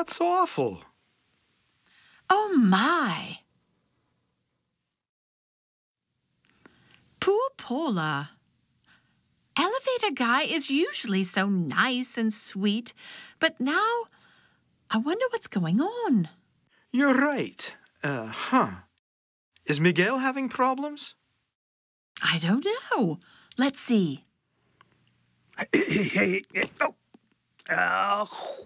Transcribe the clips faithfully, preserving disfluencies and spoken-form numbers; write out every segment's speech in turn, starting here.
That's awful. Oh, my. Poor Paula. Elevator guy is usually so nice and sweet, but now I wonder what's going on. You're right. Uh, huh. Is Miguel having problems? I don't know. Let's see. Hey, hey, hey, oh. Uh,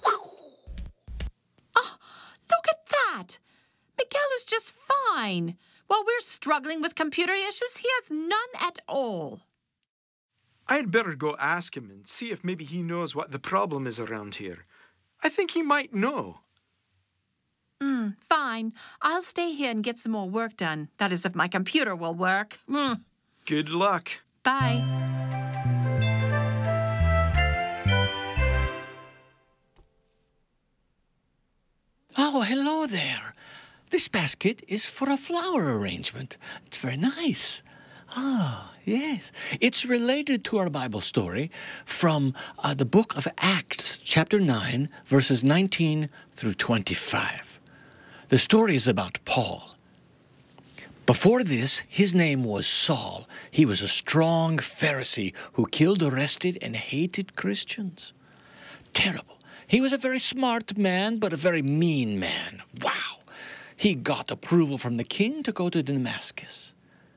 Oh, look at that. Miguel is just fine. While we're struggling with computer issues, he has none at all. I'd better go ask him and see if maybe he knows what the problem is around here. I think he might know. Mm, fine. I'll stay here and get some more work done. That is, if my computer will work. Mm. Good luck. Bye. Oh, hello there. This basket is for a flower arrangement. It's very nice. Ah, yes. It's related to our Bible story from uh, the book of Acts, chapter nine, verses nineteen through twenty-five. The story is about Paul. Before this, his name was Saul. He was a strong Pharisee who killed, arrested, and hated Christians. Terrible. He was a very smart man, but a very mean man. Wow. He got approval from the king to go to Damascus,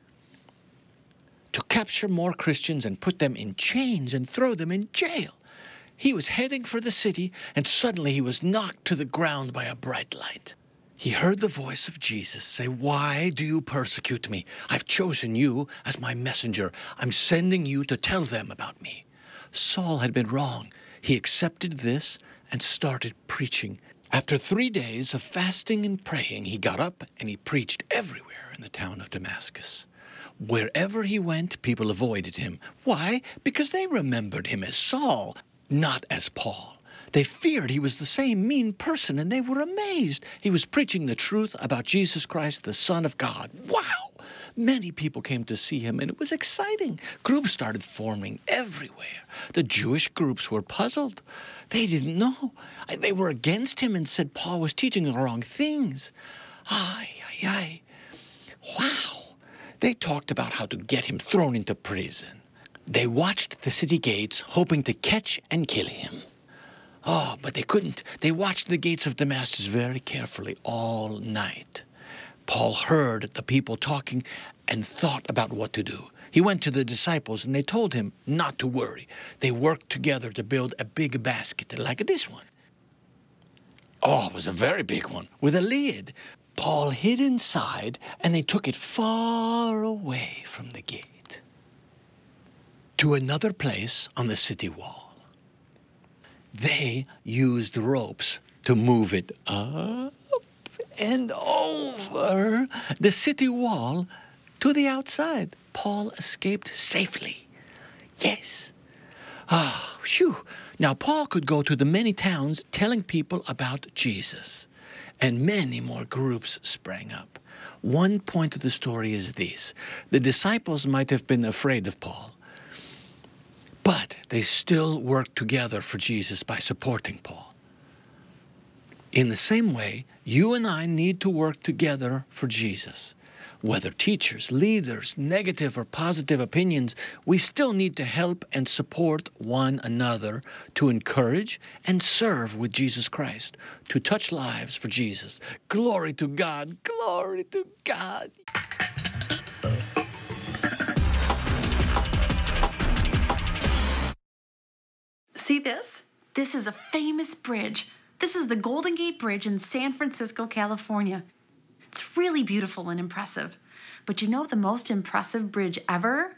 to capture more Christians and put them in chains and throw them in jail. He was heading for the city, and suddenly he was knocked to the ground by a bright light. He heard the voice of Jesus say, "Why do you persecute me? I've chosen you as my messenger. I'm sending you to tell them about me." Saul had been wrong. He accepted this and started preaching. After three days of fasting and praying, he got up and he preached everywhere in the town of Damascus. Wherever he went, people avoided him. Why? Because they remembered him as Saul, not as Paul. They feared he was the same mean person, and they were amazed. He was preaching the truth about Jesus Christ, the Son of God. Wow! Many people came to see him, and it was exciting. Groups started forming everywhere. The Jewish groups were puzzled. They didn't know. They were against him and said Paul was teaching the wrong things. Ay, ay, ay. Wow! They talked about how to get him thrown into prison. They watched the city gates, hoping to catch and kill him. Oh, but they couldn't. They watched the gates of Damascus very carefully all night. Paul heard the people talking and thought about what to do. He went to the disciples and they told him not to worry. They worked together to build a big basket like this one. Oh, it was a very big one with a lid. Paul hid inside and they took it far away from the gate to another place on the city wall. They used ropes to move it up and over the city wall to the outside. Paul escaped safely. Yes. Ah, phew. Now Paul could go to the many towns telling people about Jesus, and many more groups sprang up. One point of the story is this: the disciples might have been afraid of Paul, but they still worked together for Jesus by supporting Paul. In the same way, you and I need to work together for Jesus. Whether teachers, leaders, negative or positive opinions, we still need to help and support one another to encourage and serve with Jesus Christ, to touch lives for Jesus. Glory to God, glory to God. See this? This is a famous bridge. This is the Golden Gate Bridge in San Francisco, California. It's really beautiful and impressive. But you know the most impressive bridge ever?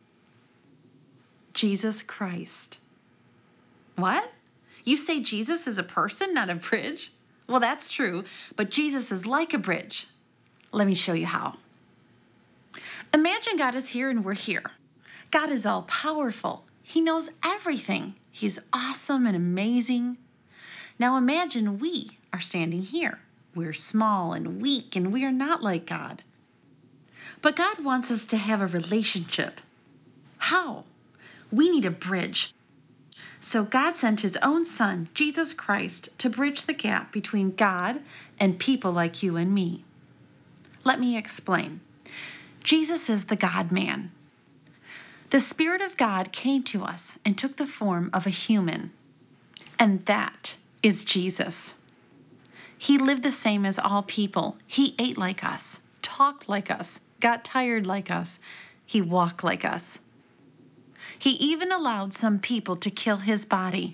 Jesus Christ. What? You say Jesus is a person, not a bridge? Well, that's true, but Jesus is like a bridge. Let me show you how. Imagine God is here and we're here. God is all powerful. He knows everything. He's awesome and amazing. Now imagine we are standing here. We're small and weak and we are not like God. But God wants us to have a relationship. How? We need a bridge. So God sent his own son, Jesus Christ, to bridge the gap between God and people like you and me. Let me explain. Jesus is the God-man. The Spirit of God came to us and took the form of a human. And that is Jesus. He lived the same as all people. He ate like us, talked like us, got tired like us. He walked like us. He even allowed some people to kill his body.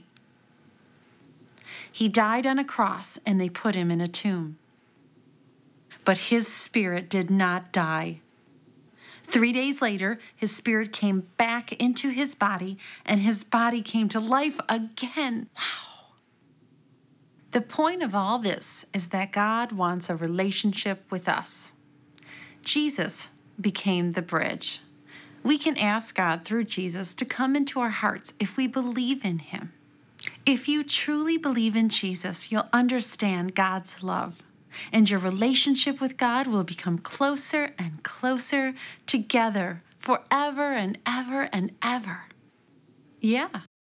He died on a cross and they put him in a tomb. But his spirit did not die. Three days later, his spirit came back into his body and his body came to life again. Wow. The point of all this is that God wants a relationship with us. Jesus became the bridge. We can ask God through Jesus to come into our hearts if we believe in him. If you truly believe in Jesus, you'll understand God's love, and your relationship with God will become closer and closer together forever and ever and ever. Yeah,